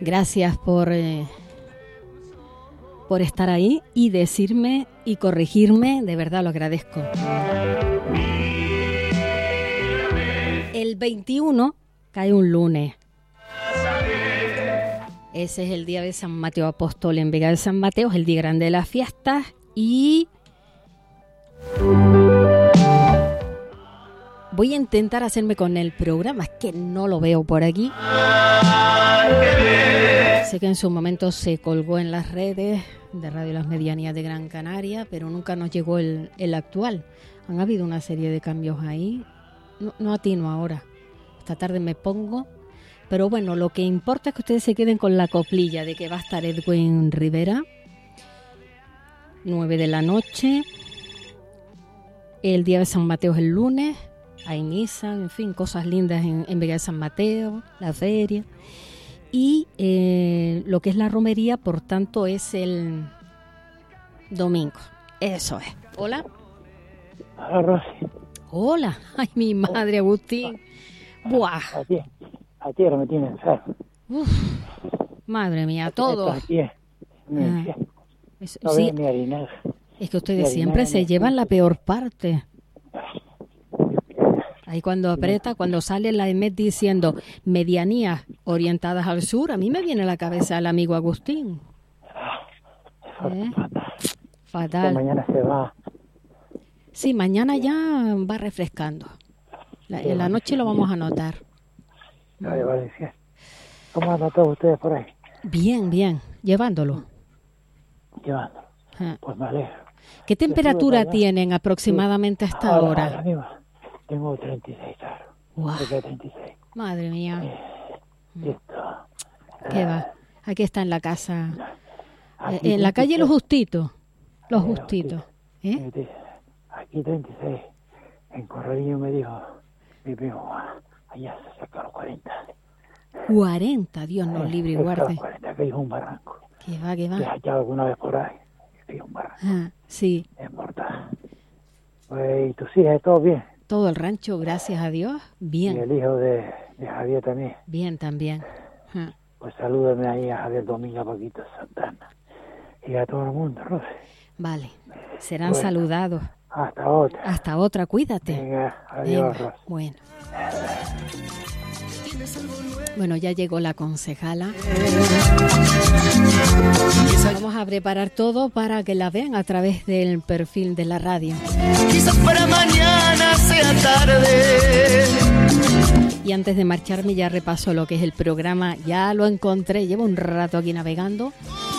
Gracias por estar ahí y decirme y corregirme, de verdad lo agradezco. El 21 cae un lunes. Ese es el día de San Mateo Apóstol en Vega de San Mateo, es el día grande de las fiestas y voy a intentar hacerme con el programa, es que no lo veo por aquí. Sé que en su momento se colgó en las redes de Radio Las Medianías de Gran Canaria, pero nunca nos llegó el actual. Han habido una serie de cambios ahí. No atino ahora. Esta tarde me pongo. Pero bueno, lo que importa es que ustedes se queden con la coplilla de que va a estar Edwin Rivera. 9 de la noche. El día de San Mateo es el lunes. Hay misa, en fin, cosas lindas en Vega de San Mateo, la feria. Y lo que es la romería, por tanto, es el domingo. Eso es. Hola. Hola, Rosy. Hola. Ay, mi madre, Agustín. Buah. Ayer me tiene enfermo. Uf, madre mía, todo. Ayer, no sí, ni harinar. es que ustedes siempre se llevan la peor parte. Ahí cuando aprieta, cuando sale la EMET diciendo medianías orientadas al sur, a mí me viene a la cabeza el amigo Agustín. Fatal. Mañana se va. Sí, mañana ya va refrescando. En la noche lo vamos a notar. ¿Cómo andan todos ustedes por ahí? Bien, bien. Llevándolo. Llevándolo. Pues me alegro. ¿Qué temperatura tienen aproximadamente a esta hora? Ahora mismo tengo 36 grados. Wow. 36. Madre mía. Esto. ¿Qué va? Aquí está en la casa. En la calle Los Justitos. Los Justitos. Aquí 36. En Corralillo me dijo mi primo, allá se saca los 40. 40, Dios nos libre y guarde. 40, que hay un barranco. ¿Qué va, qué va? ¿Te has hallado alguna vez por ahí? Que hay un barranco. Sí. Es mortal. Pues, ¿y tus hijas, todo bien? Todo el rancho, gracias a Dios, bien. Y el hijo de Javier también. Bien, también. Pues salúdame ahí a Javier Domingo, a Paquito Santana. Y a todo el mundo, Rosy. Vale, serán saludados. Hasta otra. Hasta otra, cuídate. Venga, adiós, Rosy. Bueno. Bueno, ya llegó la concejala. Vamos a preparar todo para que la vean a través del perfil de la radio. Quizás para mañana sea tarde. Y antes de marcharme ya repaso lo que es el programa. Ya lo encontré, llevo un rato aquí navegando.